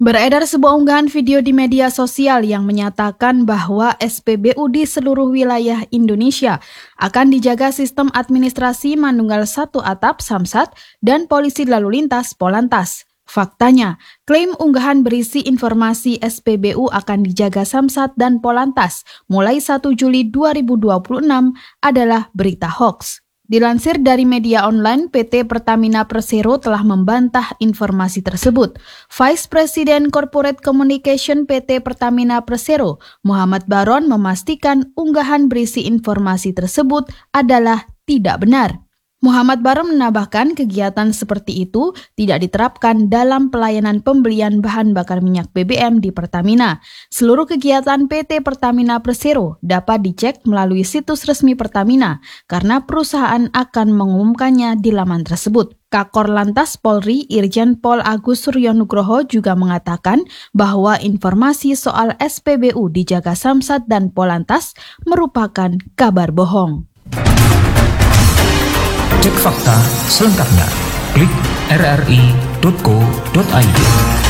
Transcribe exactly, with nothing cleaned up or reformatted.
Beredar sebuah unggahan video di media sosial yang menyatakan bahwa S P B U di seluruh wilayah Indonesia akan dijaga sistem administrasi Manunggal satu Atap Samsat dan Polisi Lalu Lintas Polantas. Faktanya, klaim unggahan berisi informasi S P B U akan dijaga Samsat dan Polantas mulai satu Juli dua ribu dua puluh enam adalah berita hoaks. Dilansir dari media online, P T Pertamina Persero telah membantah informasi tersebut. Vice President Corporate Communication P T Pertamina Persero, Muhammad Baron, memastikan unggahan berisi informasi tersebut adalah tidak benar. Muhammad Baron menambahkan kegiatan seperti itu tidak diterapkan dalam pelayanan pembelian bahan bakar minyak B B M di Pertamina. Seluruh kegiatan P T Pertamina Persero dapat dicek melalui situs resmi Pertamina karena perusahaan akan mengumumkannya di laman tersebut. Kakor Lantas Polri Irjen Pol Agus Suryonugroho juga mengatakan bahwa informasi soal S P B U dijaga Samsat dan Polantas merupakan kabar bohong. Cek fakta selengkapnya. Klik r r i titik co titik i d.